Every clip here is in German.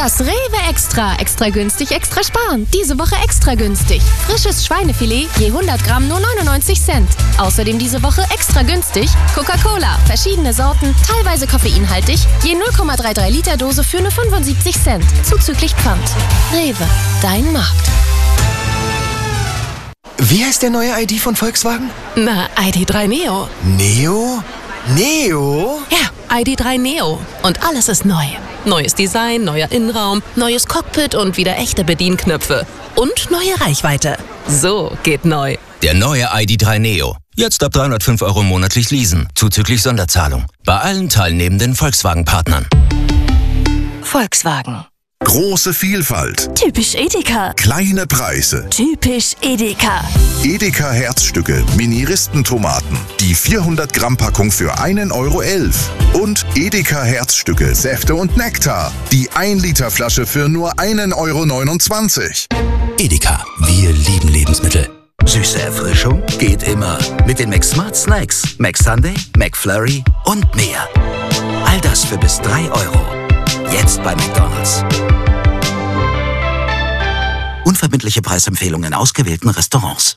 Das Rewe Extra. Extra günstig, extra sparen. Diese Woche extra günstig. Frisches Schweinefilet je 100 Gramm nur 99 Cent. Außerdem diese Woche extra günstig Coca-Cola. Verschiedene Sorten, teilweise koffeinhaltig. Je 0,33 Liter Dose für nur 75 Cent. Zuzüglich Pfand. Rewe, dein Markt. Wie heißt der neue ID von Volkswagen? Na, ID.3 Neo. Neo? Neo? Ja, ID.3 Neo. Und alles ist neu. Neues Design, neuer Innenraum, neues Cockpit und wieder echte Bedienknöpfe. Und neue Reichweite. So geht neu. Der neue ID.3 Neo. Jetzt ab 305 € monatlich leasen, zuzüglich Sonderzahlung. Bei allen teilnehmenden Volkswagen-Partnern. Volkswagen. Große Vielfalt. Typisch Edeka. Kleine Preise. Typisch Edeka. Edeka Herzstücke, Mini-Ristentomaten. Die 400 Gramm Packung für 1,11 €. Und Edeka Herzstücke, Säfte und Nektar. Die 1 Liter Flasche für nur 1,29 €. Edeka, wir lieben Lebensmittel. Süße Erfrischung geht immer. Mit den McSmart Snacks, McSunday, McFlurry und mehr. All das für bis 3 €. Jetzt bei McDonald's. Unverbindliche Preisempfehlungen in ausgewählten Restaurants.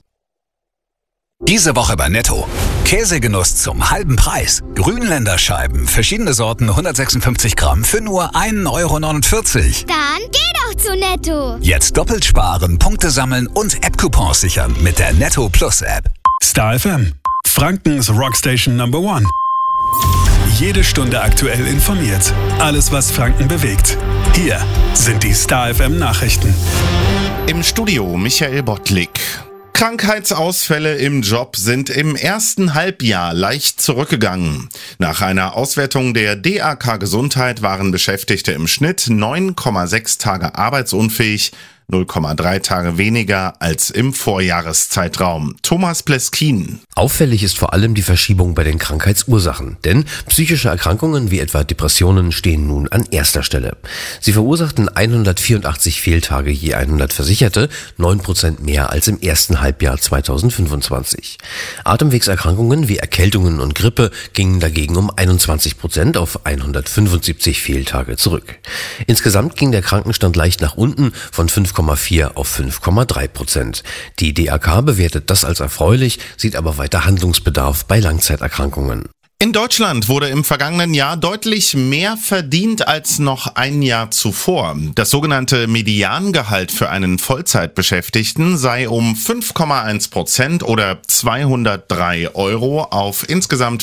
Diese Woche bei Netto. Käsegenuss zum halben Preis. Grünländerscheiben, verschiedene Sorten, 156 Gramm für nur 1,49 €. Dann geh doch zu Netto. Jetzt doppelt sparen, Punkte sammeln und App-Coupons sichern mit der Netto Plus App. Star FM, Frankens Rockstation Number 1. Jede Stunde aktuell informiert. Alles, was Franken bewegt. Hier sind die Star FM Nachrichten. Im Studio Michael Bottlik. Krankheitsausfälle im Job sind im ersten Halbjahr leicht zurückgegangen. Nach einer Auswertung der DAK Gesundheit waren Beschäftigte im Schnitt 9,6 Tage arbeitsunfähig, 0,3 Tage weniger als im Vorjahreszeitraum. Thomas Pleskin. Auffällig ist vor allem die Verschiebung bei den Krankheitsursachen, denn psychische Erkrankungen wie etwa Depressionen stehen nun an erster Stelle. Sie verursachten 184 Fehltage je 100 Versicherte, 9% mehr als im ersten Halbjahr 2025. Atemwegserkrankungen wie Erkältungen und Grippe gingen dagegen um 21% auf 175 Fehltage zurück. Insgesamt ging der Krankenstand leicht nach unten von 5,4 auf 5,3%. Die DAK bewertet das als erfreulich, sieht aber weiter Handlungsbedarf bei Langzeiterkrankungen. In Deutschland wurde im vergangenen Jahr deutlich mehr verdient als noch ein Jahr zuvor. Das sogenannte Mediangehalt für einen Vollzeitbeschäftigten sei um 5,1% oder 203 € auf insgesamt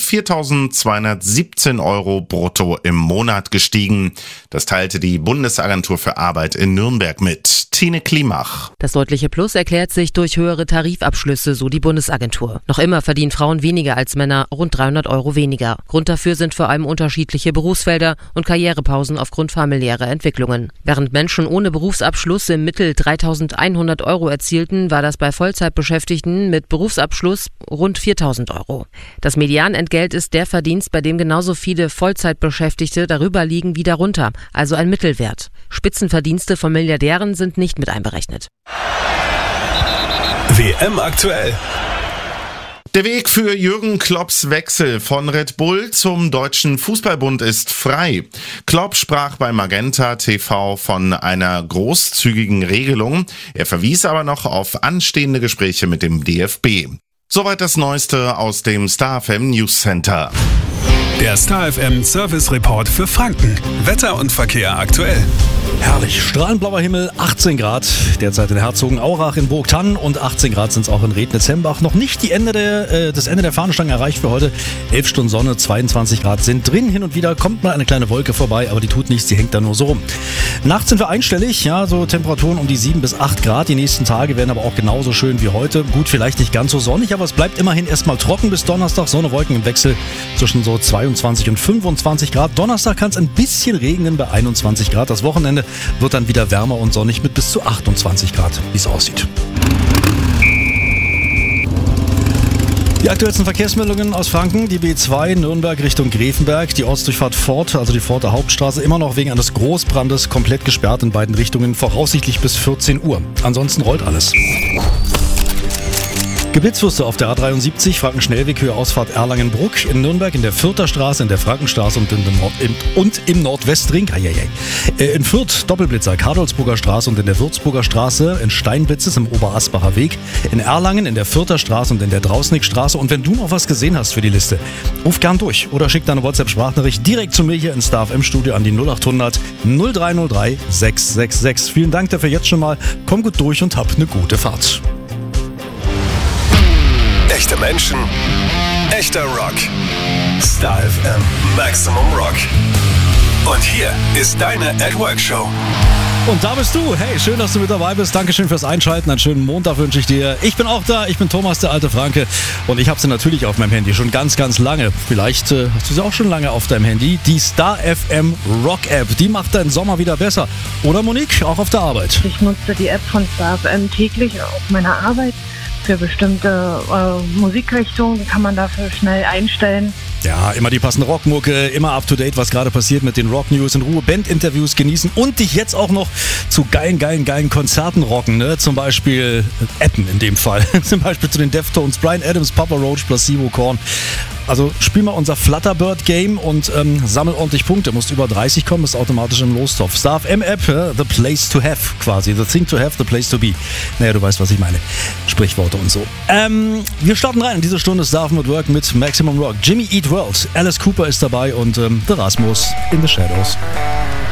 4.217 € brutto im Monat gestiegen. Das teilte die Bundesagentur für Arbeit in Nürnberg mit. Tine Klimach. Das deutliche Plus erklärt sich durch höhere Tarifabschlüsse, so die Bundesagentur. Noch immer verdienen Frauen weniger als Männer, rund 300 € weniger. Grund dafür sind vor allem unterschiedliche Berufsfelder und Karrierepausen aufgrund familiärer Entwicklungen. Während Menschen ohne Berufsabschluss im Mittel 3.100 € erzielten, war das bei Vollzeitbeschäftigten mit Berufsabschluss rund 4.000 €. Das Medianentgelt ist der Verdienst, bei dem genauso viele Vollzeitbeschäftigte darüber liegen wie darunter, also ein Mittelwert. Spitzenverdienste von Milliardären sind nicht mit einberechnet. WM aktuell. Der Weg für Jürgen Klopps Wechsel von Red Bull zum Deutschen Fußballbund ist frei. Klopp sprach bei Magenta TV von einer großzügigen Regelung. Er verwies aber noch auf anstehende Gespräche mit dem DFB. Soweit das Neueste aus dem Star FM News Center. Der Star FM Service Report für Franken. Wetter und Verkehr aktuell. Herrlich. Strahlend blauer Himmel, 18 Grad. Derzeit in Herzogenaurach, in Burgthann und 18 Grad sind es auch in Rednitz-Hembach. Noch nicht das Ende der Fahnenstange erreicht für heute. 11 Stunden Sonne, 22 Grad sind drin. Hin und wieder kommt mal eine kleine Wolke vorbei, aber die tut nichts, die hängt da nur so rum. Nachts sind wir einstellig, ja, so Temperaturen um die 7 bis 8 Grad. Die nächsten Tage werden aber auch genauso schön wie heute. Gut, vielleicht nicht ganz so sonnig, aber es bleibt immerhin erstmal trocken bis Donnerstag. Sonne, Wolken im Wechsel zwischen so 22 und 25 Grad. Donnerstag kann es ein bisschen regnen bei 21 Grad. Das Wochenende wird dann wieder wärmer und sonnig mit bis zu 28 Grad, wie es aussieht. Die aktuellsten Verkehrsmeldungen aus Franken, die B2 Nürnberg Richtung Gräfenberg, die Ortsdurchfahrt Fort, also die Forter Hauptstraße, immer noch wegen eines Großbrandes komplett gesperrt in beiden Richtungen, voraussichtlich bis 14 Uhr. Ansonsten rollt alles. Geblitzt auf der A73, Frankenschnellweg, Höhe Ausfahrt Erlangen-Bruck, in Nürnberg, in der Fürther Straße, in der Frankenstraße und im Nordwestring. In Fürth Doppelblitzer, Karlsburger Straße und in der Würzburger Straße, in Steinbitz im Oberasbacher Weg, in Erlangen, in der Fürther Straße und in der Drausnickstraße. Und wenn du noch was gesehen hast für die Liste, ruf gern durch oder schick deine WhatsApp-Sprachnachricht direkt zu mir hier ins Star FM Studio an die 0800 0303 666. Vielen Dank dafür jetzt schon mal. Komm gut durch und hab eine gute Fahrt. Echte Menschen, echter Rock. Star FM Maximum Rock. Und hier ist deine At Work Show. Und da bist du. Hey, schön, dass du mit dabei bist. Dankeschön fürs Einschalten. Einen schönen Montag wünsche ich dir. Ich bin auch da. Ich bin Thomas, der alte Franke. Und ich habe sie natürlich auf meinem Handy. Schon ganz, ganz lange. Vielleicht hast du sie auch schon lange auf deinem Handy. Die Star FM Rock App. Die macht deinen Sommer wieder besser. Oder Monique, auch auf der Arbeit. Ich nutze die App von Star FM täglich auf meiner Arbeit. Für bestimmte Musikrichtungen kann man dafür schnell einstellen. Ja, immer die passende Rockmucke, immer up to date, was gerade passiert mit den Rock-News, in Ruhe Bandinterviews genießen und dich jetzt auch noch zu geilen Konzerten rocken, ne? Zum Beispiel appen in dem Fall. Zum Beispiel zu den Deftones, Bryan Adams, Papa Roach, Placebo, Korn. Also spiel mal unser Flutterbird-Game und sammel ordentlich Punkte. Musst über 30 kommen, ist automatisch im Lostopf. Star FM App, the place to have quasi. The thing to have, the place to be. Naja, du weißt, was ich meine. Sprichworte und so. Wir starten rein in diese Stunde Star FM at Work mit Maximum Rock. Jimmy Eat World, Alice Cooper ist dabei und The Rasmus in the Shadows.